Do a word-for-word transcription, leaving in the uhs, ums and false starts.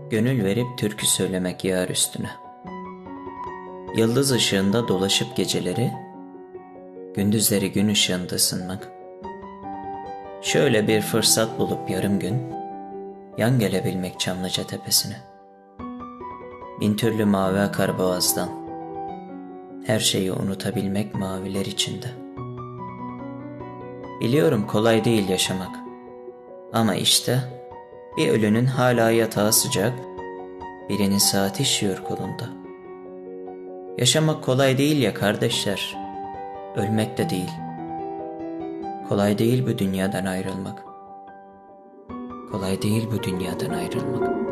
Gönül verip türkü söylemek yar üstüne. Yıldız ışığında dolaşıp geceleri, gündüzleri gün ışığında ısınmak. Şöyle bir fırsat bulup yarım gün, yan gelebilmek Çamlıca tepesine. Bin türlü mavi akar boğazdan, her şeyi unutabilmek maviler içinde. Biliyorum kolay değil yaşamak, ama işte bir ölünün hala yatağı sıcak, birinin saati işiyor kolunda. Yaşamak kolay değil ya kardeşler, ölmek de değil. Kolay değil bu dünyadan ayrılmak. Kolay değil bu dünyadan ayrılmak.